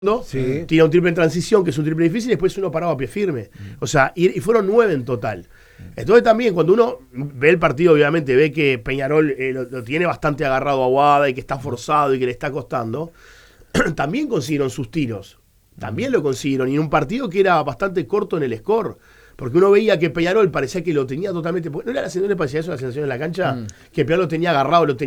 Sí. Tira un triple en transición, que es un triple difícil, y después uno parado a pie firme. O sea, y fueron 9 en total. Entonces también cuando uno ve el partido, obviamente ve que Peñarol lo tiene bastante agarrado a Aguada y que está forzado y que le está costando, también consiguieron sus tiros. También lo consiguieron. Y en un partido que era bastante corto en el score. Porque uno veía que Peñarol parecía que lo tenía totalmente... ¿No le parecía eso la sensación en la cancha? Que Peñarol lo tenía agarrado, lo tenía